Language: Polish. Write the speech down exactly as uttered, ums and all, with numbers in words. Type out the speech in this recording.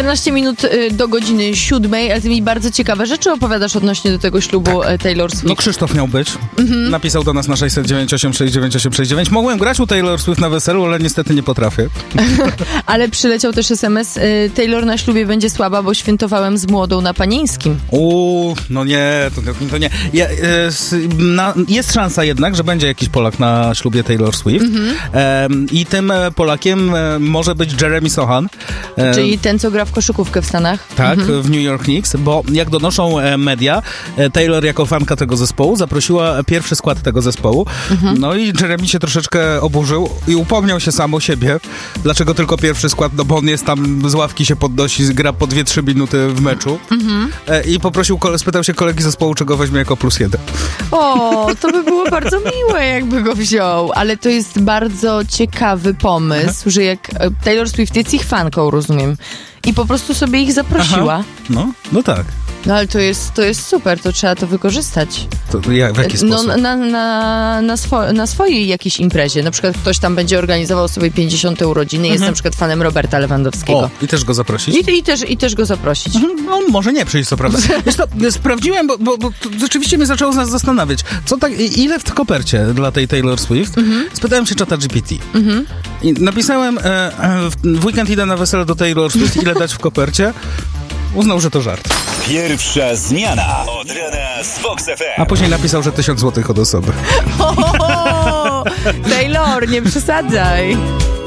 czternaście minut y, do godziny siódmej, ale ty mi bardzo ciekawe rzeczy opowiadasz odnośnie do tego ślubu tak. Taylor Swift. No Krzysztof miał być. Mhm. Napisał do nas na sześćset dziewięć osiem sześć dziewięć osiem sześć dziewięć. Mogłem grać u Taylor Swift na weselu, ale niestety nie potrafię. Ale przyleciał też es em es. Y, Taylor na ślubie będzie słaba, bo świętowałem z młodą na Panieńskim. Uuu, no nie, to, to nie. Ja, y, na, jest szansa jednak, że będzie jakiś Polak na ślubie Taylor Swift. Mhm. E, I tym Polakiem e, może być Jeremy Sohan. E, Czyli ten, co gra w koszykówkę w Stanach. Tak, mhm. w New York Knicks, bo jak donoszą e, media, e, Taylor jako fanka tego zespołu zaprosiła pierwszy skład tego zespołu. Mhm. No i Jeremy się troszeczkę oburzył i upomniał się sam o siebie. Dlaczego tylko pierwszy skład? No bo on jest tam, z ławki się podnosi, gra po dwie trzy minuty w meczu. Mhm. E, I poprosił, spytał się kolegi zespołu, czego weźmie jako plus jeden. O, to by było bardzo miłe, jakby go wziął. Ale to jest bardzo ciekawy pomysł, Aha. że jak Taylor Swift jest ich fanką, rozumiem, i po prostu sobie ich zaprosiła. Aha. No, no tak. No ale to jest, to jest super, to trzeba to wykorzystać. To jak, w jaki sposób? No na, na, na, swo, na swojej jakiejś imprezie. Na przykład ktoś tam będzie organizował sobie pięćdziesiąte urodziny, mhm. jest na przykład fanem Roberta Lewandowskiego. O, i też go zaprosić? I, i, też, i też go zaprosić. Mhm. No może nie przyjść, co prawda. Wiesz to, sprawdziłem, bo, bo, bo to rzeczywiście mnie zaczęło nas zastanawiać. Co tak, ile w kopercie dla tej Taylor Swift? Mhm. Spytałem się czata G P T. Mhm. I napisałem, e, e, w weekend idę na wesele do Taylor Swift, ile dać w kopercie? Uznał, że to żart. Pierwsza zmiana od rana z Fox F M. A później napisał, że tysiąc złotych od osoby. O, Taylor, nie przesadzaj.